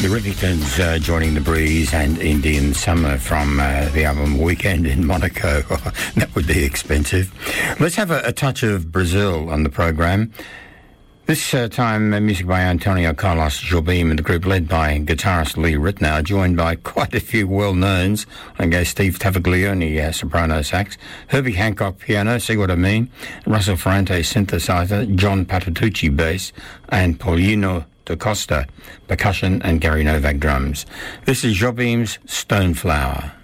Eurythmics joining the breeze and Indian Summer from the album Weekend in Monaco. That would be expensive. Let's have a touch of Brazil on the program. This time, music by Antonio Carlos Jobim and the group led by guitarist Lee Ritenour, joined by quite a few well-knowns. I guess Steve Tavaglione, soprano sax, Herbie Hancock piano, see what I mean, Russell Ferrante synthesizer, John Patitucci bass, and Paulino da Costa percussion, and Gary Novak drums. This is Jobim's Stoneflower.